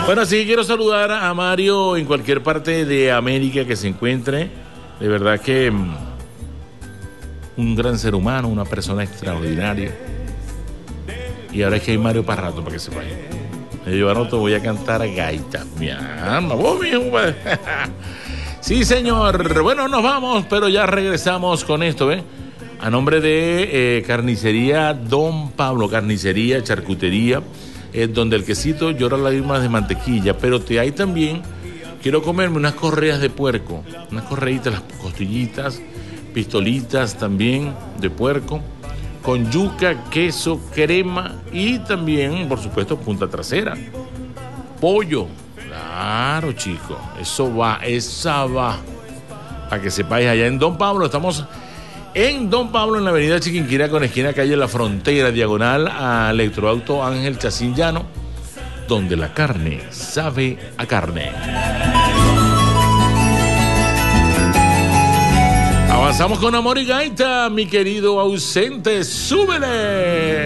Bueno, sí, quiero saludar a Mario en cualquier parte de América que se encuentre. De verdad que un gran ser humano, una persona extraordinaria. Y ahora es que hay Mario para rato, para que se vaya. Yo ahora te voy a cantar a gaita. Mi alma, vos mismo. Sí, señor. Bueno, nos vamos, pero ya regresamos con esto, ¿ves? A nombre de Carnicería Don Pablo, carnicería, charcutería, donde el quesito llora lágrimas de mantequilla, pero te hay también, quiero comerme unas correas de puerco, unas correitas, las costillitas, pistolitas también de puerco, con yuca, queso, crema y también, por supuesto, punta trasera, pollo. Claro, chico, eso va, esa va. Para que sepáis, allá en Don Pablo, estamos en Don Pablo, en la avenida Chiquinquirá, con esquina calle La Frontera, diagonal a Electroauto Ángel Chacín Llano, donde la carne sabe a carne. Avanzamos con Amor y Gaita, mi querido ausente, súbele.